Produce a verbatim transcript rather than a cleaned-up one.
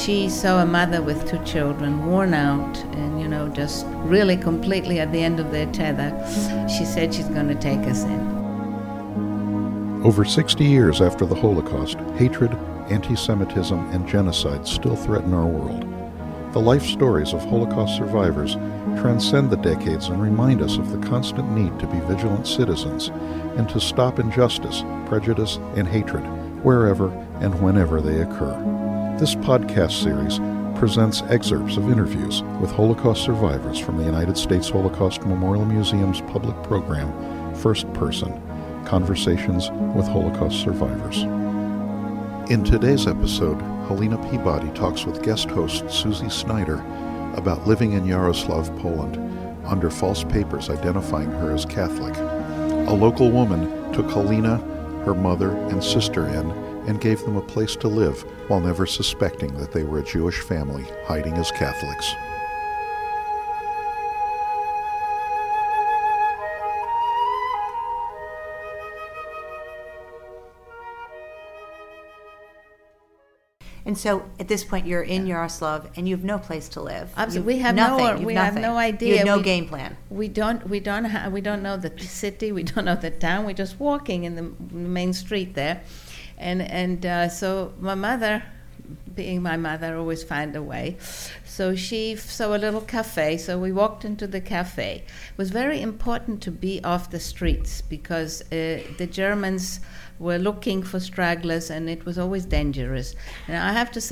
she saw a mother with two children, worn out and, you know, just really completely at the end of their tether. She said she's going to take us in. Over sixty years after the Holocaust, hatred, anti-Semitism, and genocide still threaten our world. The life stories of Holocaust survivors transcend the decades and remind us of the constant need to be vigilant citizens and to stop injustice, prejudice, and hatred wherever and whenever they occur. This podcast series presents excerpts of interviews with Holocaust survivors from the United States Holocaust Memorial Museum's public program, First Person, Conversations with Holocaust Survivors. In today's episode, Halina Peabody talks with guest host Susie Snyder about living in Yaroslav, Poland, under false papers identifying her as Catholic. A local woman took Halina, her mother, and sister in and gave them a place to live while never suspecting that they were a Jewish family hiding as Catholics. And so at this point, you're in Yaroslav, and you have no place to live. Absolutely, we have nothing. no, You've we nothing. have no idea. You have no we, game plan. We don't, we don't, ha- we don't know the city. We don't know the town. We're just walking in the main street there, and and uh, so my mother, being my mother, always found a way. So she saw a little cafe. So we walked into the cafe. It was very important to be off the streets because uh, the Germans were looking for stragglers, and it was always dangerous. And I have to say,